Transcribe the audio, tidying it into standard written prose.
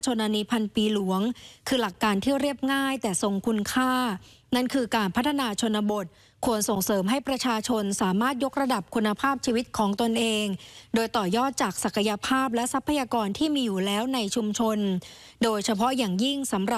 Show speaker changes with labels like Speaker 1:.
Speaker 1: ชนนีพันปีหลวงคือหลักการที่เรียบง่ายแต่ทรงคุณค่านั่นคือการพัฒนาชนบทควรส่งเสริมให้ประชาชนสามารถยกระดับคุณภาพชีวิตของตนเองโดยต่อยอดจากศักยภาพและทรัพยากรที่มีอยู่แล้วในชุมชนโดยเฉพาะอย่างยิ่งสำหรับ